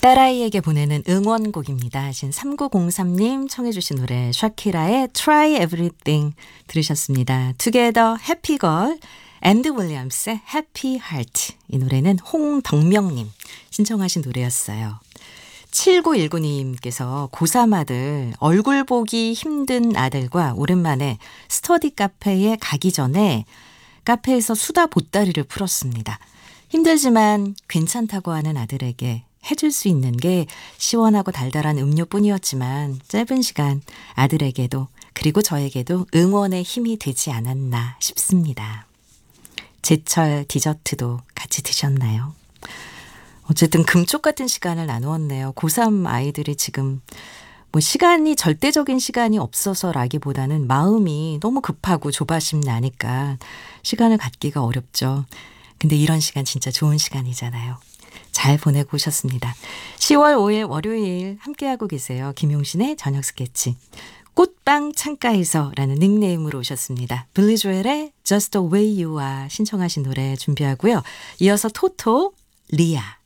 딸아이에게 보내는 응원곡입니다 하신 3903님 청해 주신 노래 샤키라의 Try Everything 들으셨습니다. Together Happy Girl, 앤드 윌리엄스의 Happy Heart. 이 노래는 홍덕명님 신청하신 노래였어요. 7919님께서 고3 아들 얼굴 보기 힘든 아들과 오랜만에 스터디 카페에 가기 전에 카페에서 수다 보따리를 풀었습니다. 힘들지만 괜찮다고 하는 아들에게 해줄 수 있는 게 시원하고 달달한 음료뿐이었지만 짧은 시간 아들에게도 그리고 저에게도 응원의 힘이 되지 않았나 싶습니다. 제철 디저트도 같이 드셨나요? 어쨌든 금쪽 같은 시간을 나누었네요. 고3 아이들이 지금 시간이 절대적인 시간이 없어서라기보다는 마음이 너무 급하고 조바심 나니까 시간을 갖기가 어렵죠. 근데 이런 시간 진짜 좋은 시간이잖아요. 잘 보내고 오셨습니다. 10월 5일 월요일 함께하고 계세요. 김용신의 저녁 스케치. 꽃빵 창가에서라는 닉네임으로 오셨습니다. 빌리 조엘의 Just the way you are 신청하신 노래 준비하고요. 이어서 토토, 리아.